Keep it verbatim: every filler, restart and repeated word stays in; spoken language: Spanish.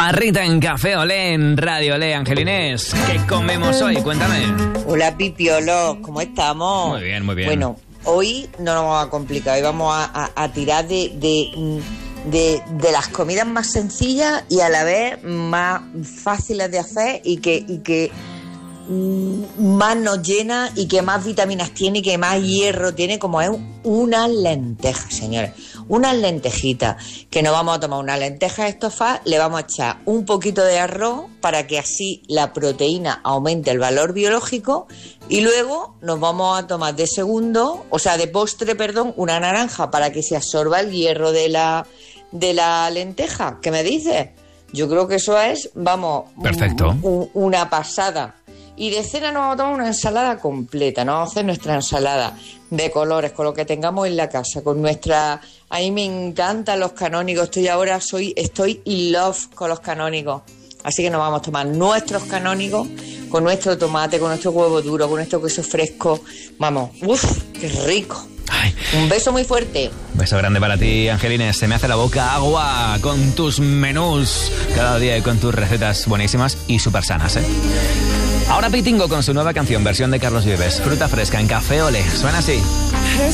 Parrita en Café Olé, en Radio Olé. Angelines, ¿qué comemos hoy? Cuéntame. Hola, Pipiolo, ¿cómo estamos? Muy bien, muy bien. Bueno, hoy no nos vamos a complicar, hoy vamos a, a, a tirar de, de, de, de las comidas más sencillas y a la vez más fáciles de hacer y que, y que más nos llena y que más vitaminas tiene y que más hierro tiene, como es unas lentejas, señores. Unas lentejitas, que nos vamos a tomar unas lentejas estofadas, le vamos a echar un poquito de arroz para que así la proteína aumente el valor biológico y luego nos vamos a tomar de segundo, o sea, de postre, perdón, una naranja para que se absorba el hierro de la, de la lenteja. ¿Qué me dices? Yo creo que eso es, vamos, perfecto. Un, una pasada. Y de cena nos vamos a tomar una ensalada completa, nos vamos a hacer nuestra ensalada de colores, con lo que tengamos en la casa, con nuestra... A mí me encantan los canónigos, estoy ahora, soy, estoy in love con los canónigos. Así que nos vamos a tomar nuestros canónigos, con nuestro tomate, con nuestro huevo duro, con nuestro queso fresco. Vamos, uff, qué rico. Ay. Un beso muy fuerte. Un beso grande para ti, Angelines. Se me hace la boca agua con tus menús cada día y con tus recetas buenísimas y súper sanas, ¿eh? Ahora Pitingo con su nueva canción, versión de Carlos Vives, Fruta Fresca en Café Olé. Suena así.